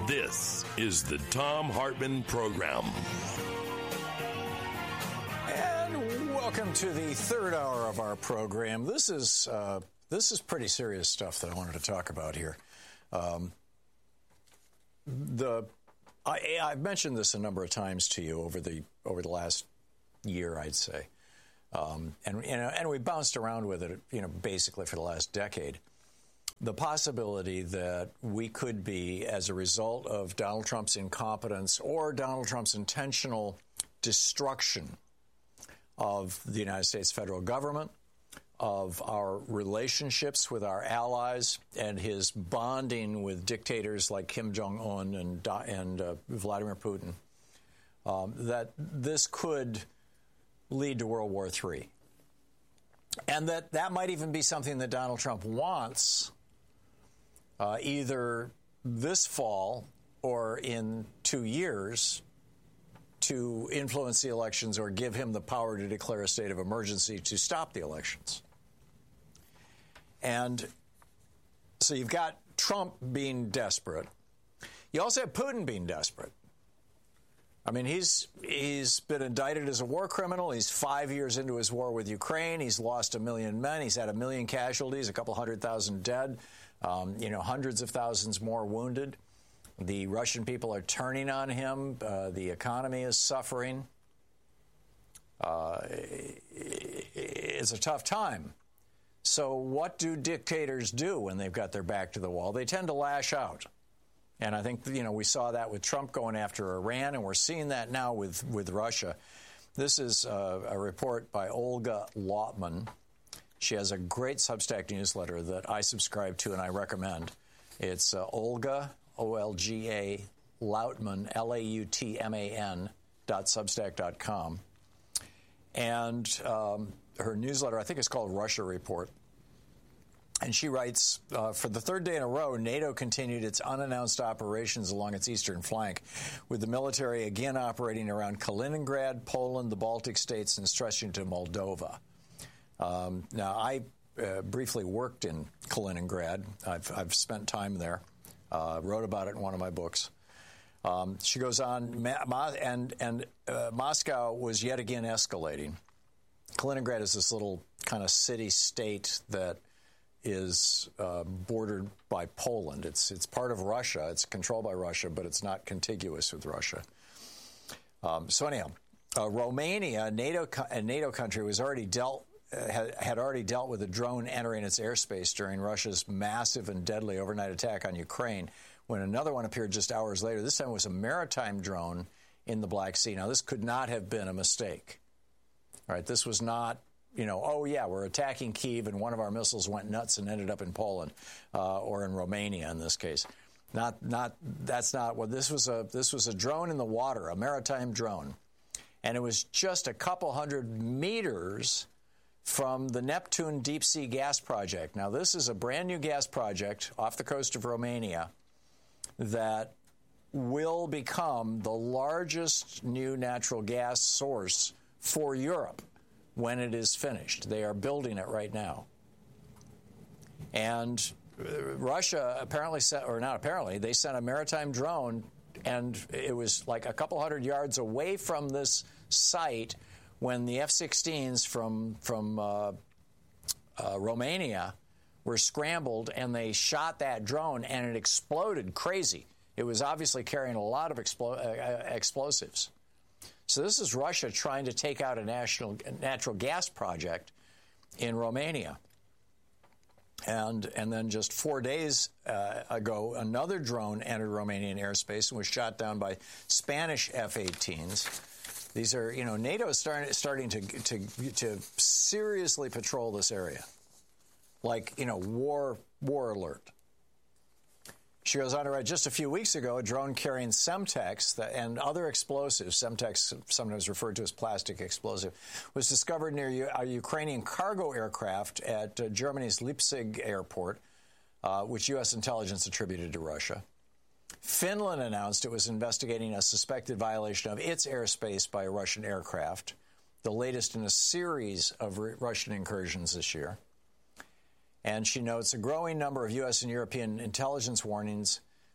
This is the Thom Hartmann Program. And welcome to the third hour of our program. This is pretty serious stuff that I wanted to talk about here. I've mentioned this a number of times to you over the last year, I'd say, and we bounced around with it, basically for the last decade. The possibility that we could be, as a result of Donald Trump's incompetence or Donald Trump's intentional destruction of the United States federal government, of our relationships with our allies, and his bonding with dictators like Kim Jong-un and Vladimir Putin, that this could lead to World War III. And that might even be something that Donald Trump wants either this fall or in 2 years to influence the elections or give him the power to declare a state of emergency to stop the elections. And so you've got Trump being desperate. You also have Putin being desperate. I mean, he's been indicted as a war criminal. He's 5 years into his war with Ukraine. He's lost 1 million men. He's had 1 million casualties, a couple 100,000 dead, hundreds of thousands more wounded. The Russian people are turning on him. The economy is suffering. It's a tough time. So what do dictators do when they've got their back to the wall? They tend to lash out. And I think, we saw that with Trump going after Iran, and we're seeing that now with Russia. This is a report by Olga Lautman. She has a great Substack newsletter that I subscribe to and I recommend. It's Olga, O-L-G-A, Lautman, L-A-U-T-M-A-N, .substack.com. And her newsletter, I think it's called Russia Report. And she writes, for the third day in a row, NATO continued its unannounced operations along its eastern flank, with the military again operating around Kaliningrad, Poland, the Baltic states, and stretching to Moldova. Now, I briefly worked in Kaliningrad. I've spent time there, wrote about it in one of my books. She goes on, Moscow was yet again escalating. Kaliningrad is this little kind of city-state that is bordered by Poland. It's part of Russia. It's controlled by Russia, but it's not contiguous with Russia. So anyhow, Romania, a NATO country, was already had already dealt with a drone entering its airspace during Russia's massive and deadly overnight attack on Ukraine, when another one appeared just hours later. This time it was a maritime drone in the Black Sea. Now, this could not have been a mistake. All right, this was not, oh, yeah, we're attacking Kyiv and one of our missiles went nuts and ended up in Poland or in Romania in this case. That's not what this was. This was a drone in the water, a maritime drone. And it was just a couple hundred meters from the Neptune deep sea gas project. Now, this is a brand new gas project off the coast of Romania that will become the largest new natural gas source for Europe when it is finished. They are building it right now. And Russia apparently sent, or not apparently, they sent a maritime drone, and it was like a couple hundred yards away from this site when the F-16s from Romania were scrambled, and they shot that drone, and it exploded crazy. It was obviously carrying a lot of explosives. So this is Russia trying to take out a natural gas project in Romania. And then just 4 days ago, another drone entered Romanian airspace and was shot down by Spanish F-18s. These are, NATO is starting to seriously patrol this area, like, war alert. She goes on to write, just a few weeks ago, a drone carrying Semtex and other explosives, Semtex sometimes referred to as plastic explosive, was discovered near a Ukrainian cargo aircraft at Germany's Leipzig airport, which U.S. intelligence attributed to Russia. Finland announced it was investigating a suspected violation of its airspace by a Russian aircraft, the latest in a series of Russian incursions this year. And she notes a growing number of U.S. and European intelligence warnings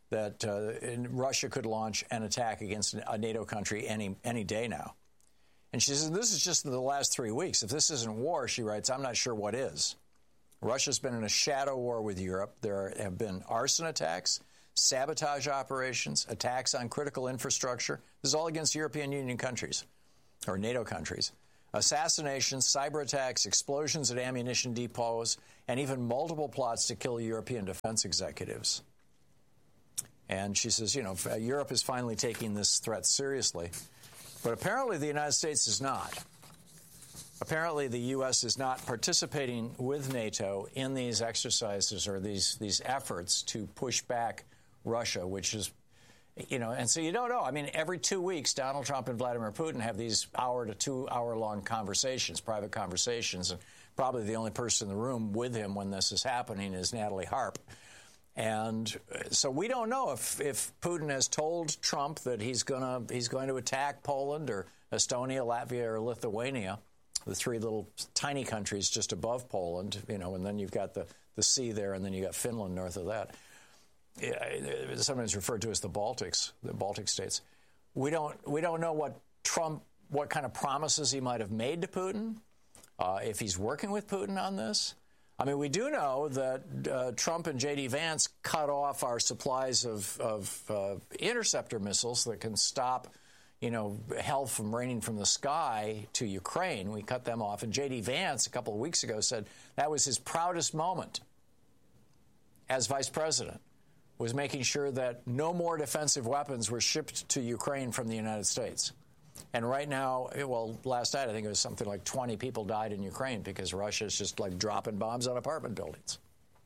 that Russia could launch an attack against a NATO country any day now. And she says, this is just the last 3 weeks. If this isn't war, she writes, I'm not sure what is. Russia's been in a shadow war with Europe. There have been arson attacks, sabotage operations, attacks on critical infrastructure. This is all against European Union countries or NATO countries. Assassinations, cyber attacks, explosions at ammunition depots, and even multiple plots to kill European defense executives. And she says, Europe is finally taking this threat seriously. But apparently the United States is not. Apparently the U.S. is not participating with NATO in these exercises or these efforts to push back Russia, which is, and so you don't know. I mean, every 2 weeks, Donald Trump and Vladimir Putin have these hour to 2 hour long conversations, private conversations, and probably the only person in the room with him when this is happening is Natalie Harp. And so we don't know if Putin has told Trump that he's going to attack Poland or Estonia, Latvia, or Lithuania, the three little tiny countries just above Poland, and then you've got the sea there, and then you got Finland north of that. Sometimes referred to as the Baltic states. We don't know what kind of promises he might have made to Putin, if he's working with Putin on this. I mean, we do know that Trump and J.D. Vance cut off our supplies of interceptor missiles that can stop, hell from raining from the sky to Ukraine. We cut them off. And J.D. Vance, a couple of weeks ago, said that was his proudest moment as vice president, was making sure that no more defensive weapons were shipped to Ukraine from the United States. And right now, last night I think it was something like 20 people died in Ukraine because Russia is just like dropping bombs on apartment buildings.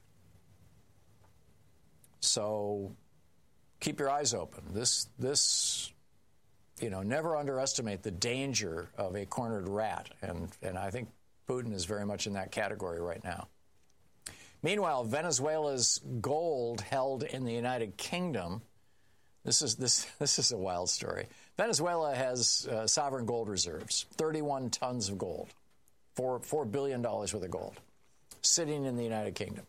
So keep your eyes open. This never underestimate the danger of a cornered rat. And I think Putin is very much in that category right now. Meanwhile, Venezuela's gold held in the United Kingdom. This is a wild story. Venezuela has sovereign gold reserves, 31 tons of gold, $4 billion worth of gold, sitting in the United Kingdom.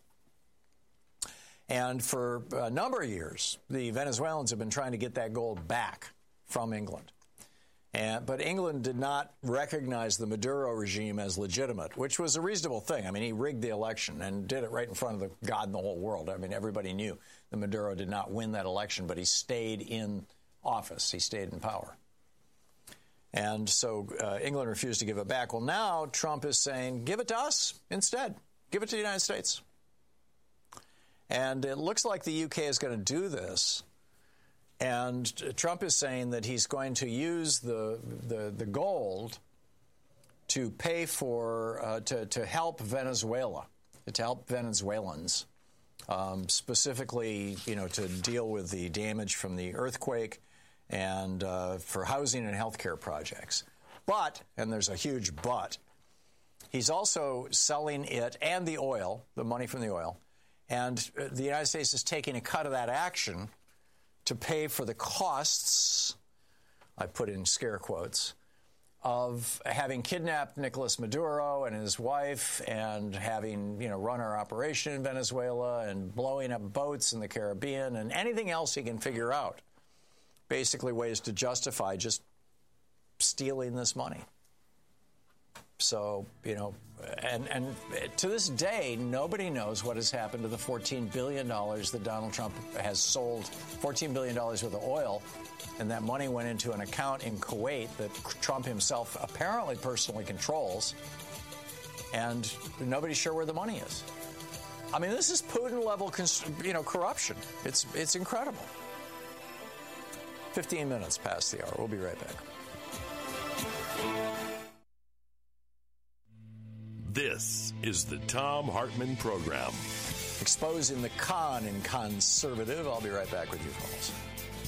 And for a number of years, the Venezuelans have been trying to get that gold back from England. But England did not recognize the Maduro regime as legitimate, which was a reasonable thing. I mean, he rigged the election and did it right in front of God and the whole world. I mean, everybody knew that Maduro did not win that election, but he stayed in office. He stayed in power. And so England refused to give it back. Well, now Trump is saying, give it to us instead. Give it to the United States. And it looks like the UK is going to do this. And Trump is saying that he's going to use the gold to pay for, to help Venezuela, to help Venezuelans, specifically, to deal with the damage from the earthquake and for housing and healthcare projects. But, and there's a huge but, he's also selling it and the oil, the money from the oil, and the United States is taking a cut of that action to pay for the costs, I put in scare quotes, of having kidnapped Nicolas Maduro and his wife and having, run our operation in Venezuela and blowing up boats in the Caribbean and anything else he can figure out. Basically ways to justify just stealing this money. So, and to this day, nobody knows what has happened to the $14 billion that Donald Trump has sold, $14 billion worth of oil, and that money went into an account in Kuwait that Trump himself apparently personally controls, and nobody's sure where the money is. I mean, this is Putin-level, corruption. It's incredible. 15 minutes past the hour. We'll be right back. This is the Thom Hartmann Program. Exposing the con in conservative. I'll be right back with you, folks.